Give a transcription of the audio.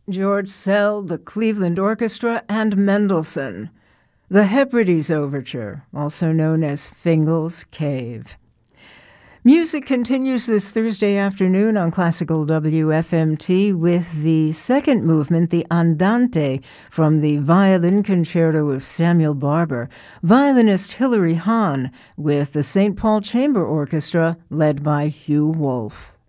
George Szell, the Cleveland Orchestra, and Mendelssohn. The Hebrides Overture, also known as Fingal's Cave. Music continues this Thursday afternoon on Classical WFMT with the second movement, the Andante, from the Violin Concerto of Samuel Barber, violinist Hilary Hahn, with the St. Paul Chamber Orchestra led by Hugh Wolf.